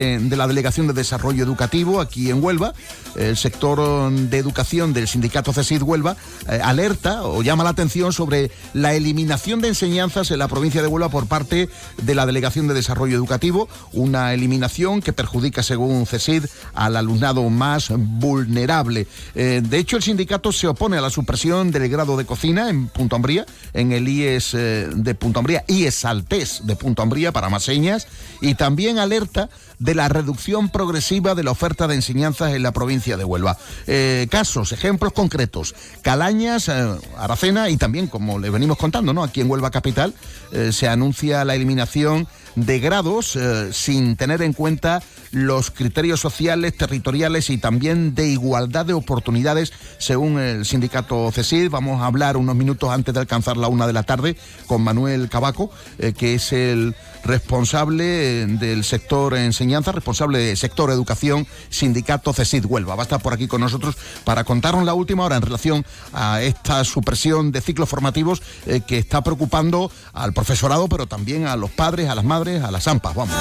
de la Delegación de Desarrollo Educativo aquí en Huelva. El sector de educación del sindicato CESID Huelva alerta o llama la atención sobre la eliminación de enseñanzas en la provincia de Huelva por parte de la Delegación de Desarrollo Educativo, una eliminación que perjudica, según CESID, al alumnado más vulnerable. De hecho, el sindicato se opone a la supresión del grado de cocina en Punta Umbría, en el IES de Punta Umbría, IES Altés de Punta Umbría, para más señas, y también alerta de la reducción progresiva de la oferta de enseñanzas en la provincia de Huelva. Casos, ejemplos concretos: Calañas, Aracena, y también, como le venimos contando, ¿no?, aquí en Huelva capital, se anuncia la eliminación de grados sin tener en cuenta los criterios sociales, territoriales y también de igualdad de oportunidades, según el sindicato CESID. Vamos a hablar unos minutos antes de alcanzar la 1 de la tarde con Manuel Cabaco, que es el responsable del sector enseñanza, responsable de sector educación, sindicato CESID Huelva. Va a estar por aquí con nosotros para contarnos la última hora en relación a esta supresión de ciclos formativos que está preocupando al profesorado, pero también a los padres, a las madres, a las AMPAs. Vamos.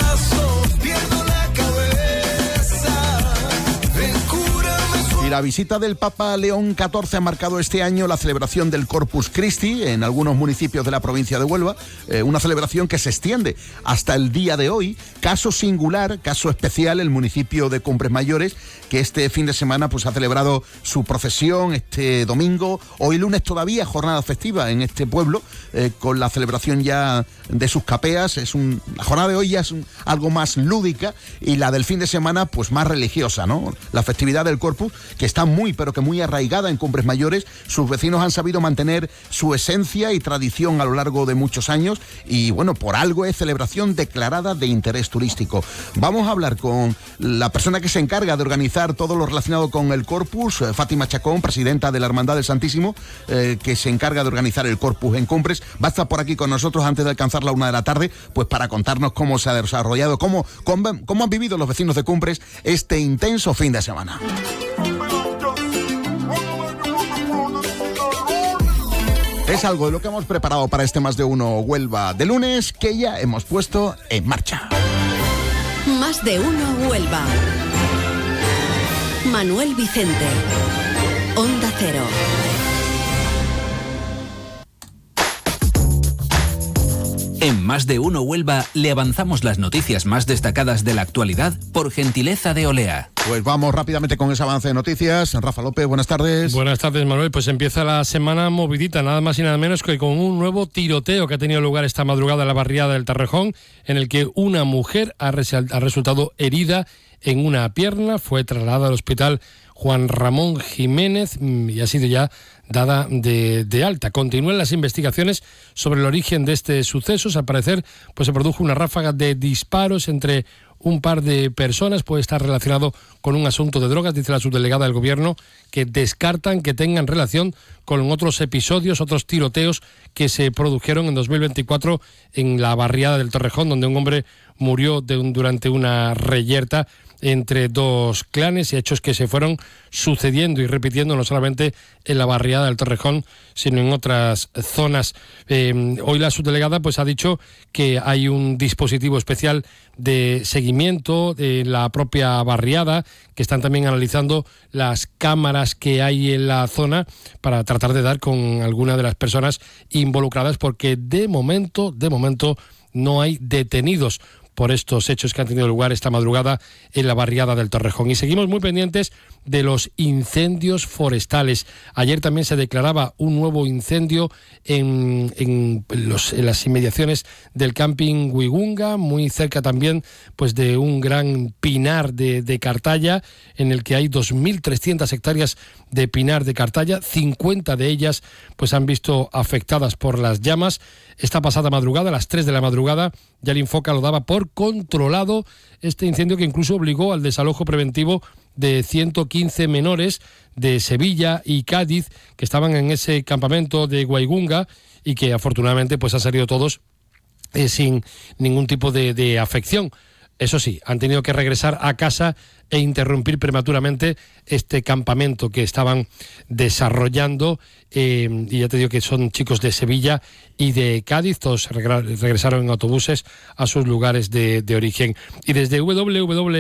La visita del Papa León XIV ha marcado este año la celebración del Corpus Christi en algunos municipios de la provincia de Huelva, una celebración que se extiende hasta el día de hoy. Caso singular, caso especial, el municipio de Cumbres Mayores, que este fin de semana pues ha celebrado su procesión este domingo. Hoy lunes todavía jornada festiva en este pueblo, con la celebración ya de sus capeas. La jornada de hoy ya es algo más lúdica, y la del fin de semana pues más religiosa, ¿no? La festividad del Corpus, que está muy, pero que muy arraigada en Cumbres Mayores. Sus vecinos han sabido mantener su esencia y tradición a lo largo de muchos años, y bueno, por algo es celebración declarada de interés turístico. Vamos a hablar con la persona que se encarga de organizar todo lo relacionado con el Corpus, Fátima Chacón, presidenta de la Hermandad del Santísimo, que se encarga de organizar el Corpus en Cumbres. Va a estar por aquí con nosotros antes de alcanzar la 1 de la tarde, pues para contarnos cómo se ha desarrollado, cómo han vivido los vecinos de Cumbres este intenso fin de semana. Es algo de lo que hemos preparado para este Más de Uno Huelva de lunes, que ya hemos puesto en marcha. Más de Uno Huelva. Manuel Vicente, Onda Cero. En Más de Uno Huelva le avanzamos las noticias más destacadas de la actualidad por gentileza de Olea. Pues vamos rápidamente con ese avance de noticias. Rafa López, buenas tardes. Buenas tardes, Manuel. Pues empieza la semana movidita, nada más y nada menos que con un nuevo tiroteo que ha tenido lugar esta madrugada en la barriada del Torrejón, en el que una mujer ha resultado herida en una pierna. Fue trasladada al hospital Juan Ramón Jiménez y ha sido ya dada de alta. Continúan las investigaciones sobre el origen de este suceso. Al parecer, pues se produjo una ráfaga de disparos entre un par de personas. Puede estar relacionado con un asunto de drogas, dice la subdelegada del Gobierno, que descartan que tengan relación con otros episodios, otros tiroteos que se produjeron en 2024 en la barriada del Torrejón, donde un hombre murió durante una reyerta entre dos clanes, y hechos que se fueron sucediendo y repitiendo no solamente en la barriada del Torrejón, sino en otras zonas. Hoy la subdelegada pues ha dicho que hay un dispositivo especial de seguimiento de la propia barriada, que están también analizando las cámaras que hay en la zona para tratar de dar con alguna de las personas involucradas, porque de momento no hay detenidos por estos hechos que han tenido lugar esta madrugada en la barriada del Torrejón. Y seguimos muy pendientes de los incendios forestales. Ayer también se declaraba un nuevo incendio en las inmediaciones del camping Huigunga, muy cerca también pues de un gran pinar de Cartaya, en el que hay 2.300 hectáreas de pinar de Cartaya. 50 de ellas pues han visto afectadas por las llamas. Esta pasada madrugada, a las 3 de la madrugada, ya el Infoca lo daba por controlado este incendio, que incluso obligó al desalojo preventivo de 115 menores de Sevilla y Cádiz que estaban en ese campamento de Huigunga, y que afortunadamente pues han salido todos sin ningún tipo de afección. Eso sí, han tenido que regresar a casa e interrumpir prematuramente este campamento que estaban desarrollando. Y ya te digo que son chicos de Sevilla y de Cádiz, todos regresaron en autobuses a sus lugares de origen. Y desde